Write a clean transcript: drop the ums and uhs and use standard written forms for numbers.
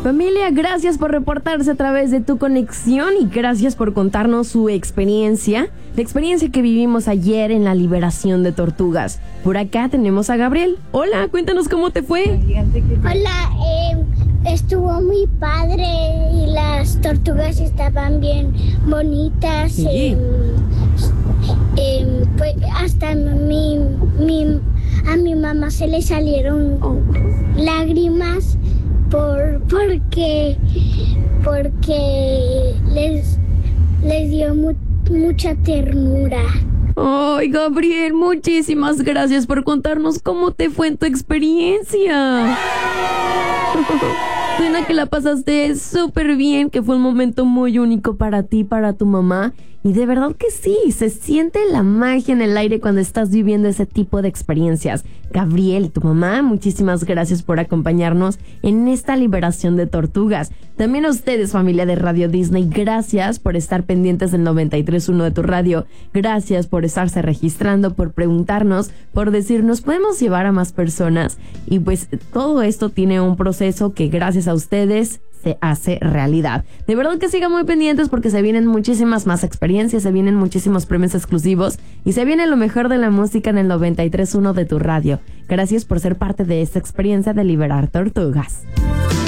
Familia, gracias por reportarse a través de Tu Conexión y gracias por contarnos su experiencia, la experiencia que vivimos ayer en la liberación de tortugas. Por acá tenemos a Gabriel. Hola, cuéntanos cómo te fue. Hola, estuvo muy padre y las tortugas estaban bien bonitas. Sí. Pues hasta a mi mamá se le salieron lágrimas porque les dio mucha ternura. Ay, Gabriel, muchísimas gracias por contarnos cómo te fue en tu experiencia. Suena que la pasaste súper bien, que fue un momento muy único para ti, para tu mamá. Y de verdad que sí, se siente la magia en el aire cuando estás viviendo ese tipo de experiencias. Gabriel, tu mamá, muchísimas gracias por acompañarnos en esta liberación de tortugas. También a ustedes, familia de Radio Disney, gracias por estar pendientes del 93.1 de tu radio. Gracias por estarse registrando, por preguntarnos, por decirnos, ¿podemos llevar a más personas? Y pues todo esto tiene un proceso que gracias a ustedes se hace realidad. De verdad que sigan muy pendientes porque se vienen muchísimas más experiencias, se vienen muchísimos premios exclusivos y se viene lo mejor de la música en el 93.1 de tu radio. Gracias por ser parte de esta experiencia de liberar tortugas.